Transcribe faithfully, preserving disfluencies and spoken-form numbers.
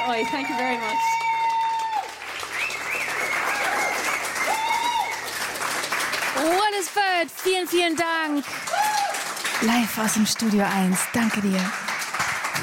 euch. Thank you very much. One is Bird, vielen, vielen Dank. Live aus dem Studio eins. Danke dir.